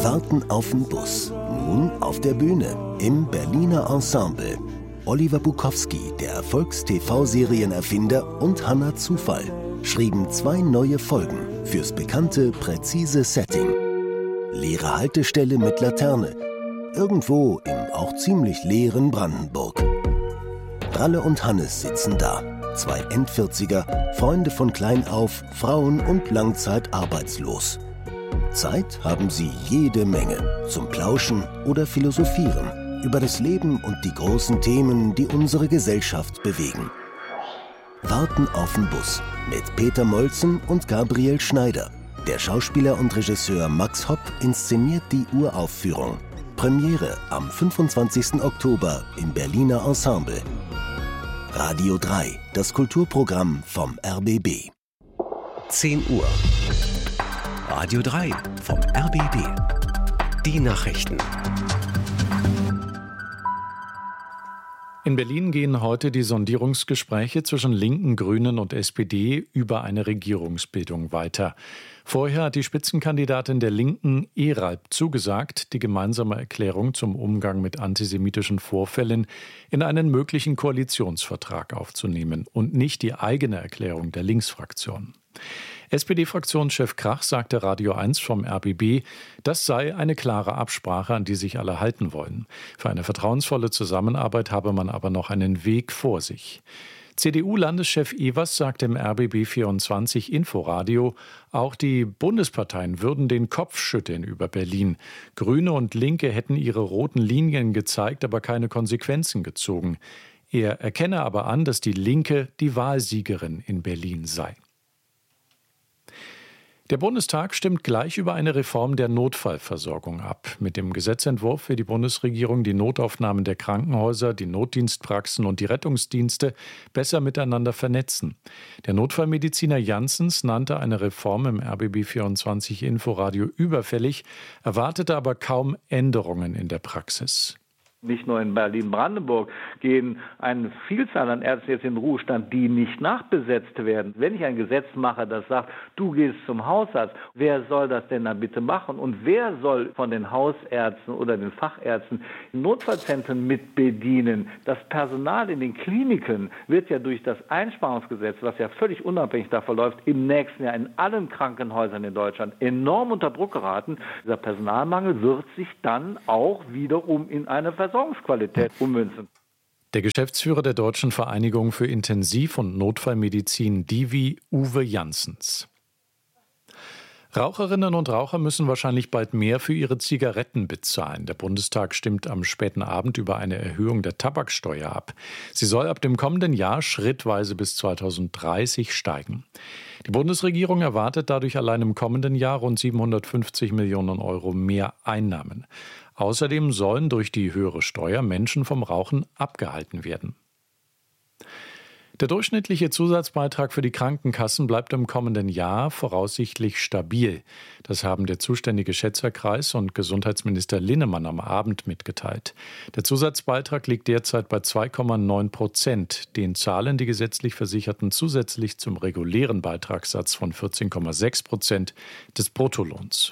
Warten auf den Bus. Nun auf der Bühne im Berliner Ensemble. Oliver Bukowski, der Erfolgs-TV-Serienerfinder, und Hannah Zufall schrieben 2 neue Folgen fürs bekannte, präzise Setting. Leere Haltestelle mit Laterne. Irgendwo im auch ziemlich leeren Brandenburg. Ralle und Hannes sitzen da. 2 End-40er, Freunde von klein auf, Frauen und Langzeit arbeitslos. Zeit haben sie jede Menge zum Plauschen oder Philosophieren über das Leben und die großen Themen, die unsere Gesellschaft bewegen. Warten auf den Bus mit Peter Molzen und Gabriel Schneider. Der Schauspieler und Regisseur Max Hopp inszeniert die Uraufführung. Premiere am 25. Oktober im Berliner Ensemble. Radio 3, das Kulturprogramm vom RBB. 10 Uhr. Radio 3 vom RBB. Die Nachrichten. In Berlin gehen heute die Sondierungsgespräche zwischen Linken, Grünen und SPD über eine Regierungsbildung weiter. Vorher hat die Spitzenkandidatin der Linken, Eralb, zugesagt, die gemeinsame Erklärung zum Umgang mit antisemitischen Vorfällen in einen möglichen Koalitionsvertrag aufzunehmen und nicht die eigene Erklärung der Linksfraktion. SPD-Fraktionschef Krach sagte Radio 1 vom RBB, das sei eine klare Absprache, an die sich alle halten wollen. Für eine vertrauensvolle Zusammenarbeit habe man aber noch einen Weg vor sich. CDU-Landeschef Evers sagte im RBB 24 Inforadio, auch die Bundesparteien würden den Kopf schütteln über Berlin. Grüne und Linke hätten ihre roten Linien gezeigt, aber keine Konsequenzen gezogen. Er erkenne aber an, dass die Linke die Wahlsiegerin in Berlin sei. Der Bundestag stimmt gleich über eine Reform der Notfallversorgung ab. Mit dem Gesetzentwurf will die Bundesregierung die Notaufnahmen der Krankenhäuser, die Notdienstpraxen und die Rettungsdienste besser miteinander vernetzen. Der Notfallmediziner Janssens nannte eine Reform im RBB 24 Inforadio überfällig, erwartete aber kaum Änderungen in der Praxis. Nicht nur in Berlin-Brandenburg gehen eine Vielzahl an Ärzten jetzt in den Ruhestand, die nicht nachbesetzt werden. Wenn ich ein Gesetz mache, das sagt, du gehst zum Hausarzt, wer soll das denn dann bitte machen? Und wer soll von den Hausärzten oder den Fachärzten Notfallzentren mit bedienen? Das Personal in den Kliniken wird ja durch das Einsparungsgesetz, was ja völlig unabhängig davon läuft, im nächsten Jahr in allen Krankenhäusern in Deutschland enorm unter Druck geraten. Dieser Personalmangel wird sich dann auch wiederum in eine Versorgungsqualität ummünzen. Der Geschäftsführer der Deutschen Vereinigung für Intensiv- und Notfallmedizin DIVI, Uwe Janssens. Raucherinnen und Raucher müssen wahrscheinlich bald mehr für ihre Zigaretten bezahlen. Der Bundestag stimmt am späten Abend über eine Erhöhung der Tabaksteuer ab. Sie soll ab dem kommenden Jahr schrittweise bis 2030 steigen. Die Bundesregierung erwartet dadurch allein im kommenden Jahr rund 750 Millionen Euro mehr Einnahmen. Außerdem sollen durch die höhere Steuer Menschen vom Rauchen abgehalten werden. Der durchschnittliche Zusatzbeitrag für die Krankenkassen bleibt im kommenden Jahr voraussichtlich stabil. Das haben der zuständige Schätzerkreis und Gesundheitsminister Linnemann am Abend mitgeteilt. Der Zusatzbeitrag liegt derzeit bei 2,9%. Den zahlen die gesetzlich Versicherten zusätzlich zum regulären Beitragssatz von 14,6% des Bruttolohns.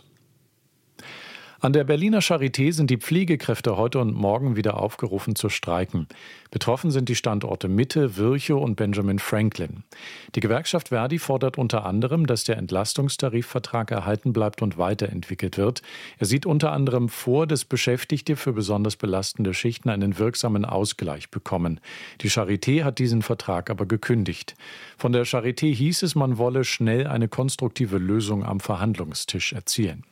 An der Berliner Charité sind die Pflegekräfte heute und morgen wieder aufgerufen zu streiken. Betroffen sind die Standorte Mitte, Virchow und Benjamin Franklin. Die Gewerkschaft Verdi fordert unter anderem, dass der Entlastungstarifvertrag erhalten bleibt und weiterentwickelt wird. Er sieht unter anderem vor, dass Beschäftigte für besonders belastende Schichten einen wirksamen Ausgleich bekommen. Die Charité hat diesen Vertrag aber gekündigt. Von der Charité hieß es, man wolle schnell eine konstruktive Lösung am Verhandlungstisch erzielen.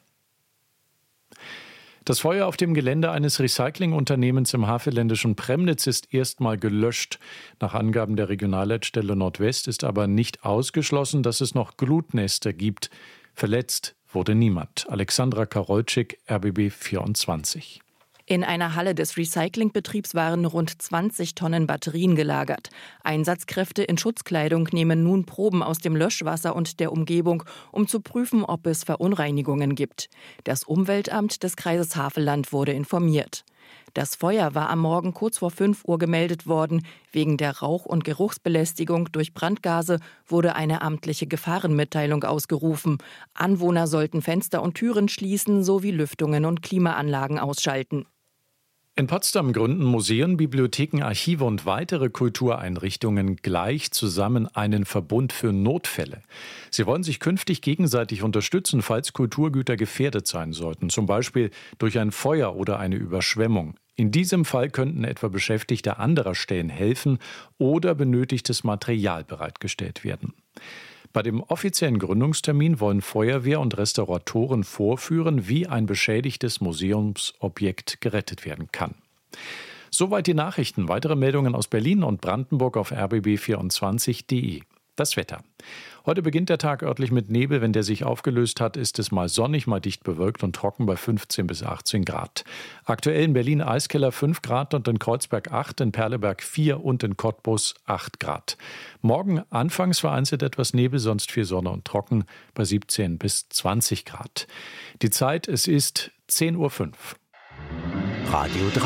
Das Feuer auf dem Gelände eines Recyclingunternehmens im havelländischen Premnitz ist erstmal gelöscht. Nach Angaben der Regionalleitstelle Nordwest ist aber nicht ausgeschlossen, dass es noch Glutnester gibt. Verletzt wurde niemand. Alexandra Karolczyk, RBB 24. In einer Halle des Recyclingbetriebs waren rund 20 Tonnen Batterien gelagert. Einsatzkräfte in Schutzkleidung nehmen nun Proben aus dem Löschwasser und der Umgebung, um zu prüfen, ob es Verunreinigungen gibt. Das Umweltamt des Kreises Havelland wurde informiert. Das Feuer war am Morgen kurz vor 5 Uhr gemeldet worden. Wegen der Rauch- und Geruchsbelästigung durch Brandgase wurde eine amtliche Gefahrenmitteilung ausgerufen. Anwohner sollten Fenster und Türen schließen sowie Lüftungen und Klimaanlagen ausschalten. In Potsdam gründen Museen, Bibliotheken, Archive und weitere Kultureinrichtungen gleich zusammen einen Verbund für Notfälle. Sie wollen sich künftig gegenseitig unterstützen, falls Kulturgüter gefährdet sein sollten, zum Beispiel durch ein Feuer oder eine Überschwemmung. In diesem Fall könnten etwa Beschäftigte anderer Stellen helfen oder benötigtes Material bereitgestellt werden. Bei dem offiziellen Gründungstermin wollen Feuerwehr und Restauratoren vorführen, wie ein beschädigtes Museumsobjekt gerettet werden kann. Soweit die Nachrichten. Weitere Meldungen aus Berlin und Brandenburg auf rbb24.de. Das Wetter. Heute beginnt der Tag örtlich mit Nebel. Wenn der sich aufgelöst hat, ist es mal sonnig, mal dicht bewölkt und trocken bei 15 bis 18 Grad. Aktuell in Berlin Eiskeller 5 Grad und in Kreuzberg 8, in Perleberg 4 und in Cottbus 8 Grad. Morgen anfangs vereinzelt etwas Nebel, sonst viel Sonne und trocken bei 17 bis 20 Grad. Die Zeit, es ist 10:05 Uhr. Radio 3.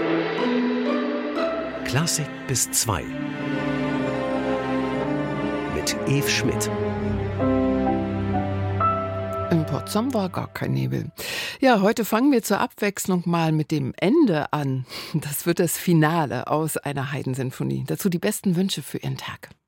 Klassik bis 2. Mit Eve Schmidt. In Potsdam war gar kein Nebel. Ja, heute fangen wir zur Abwechslung mal mit dem Ende an. Das wird das Finale aus einer Haydn-Sinfonie. Dazu die besten Wünsche für Ihren Tag.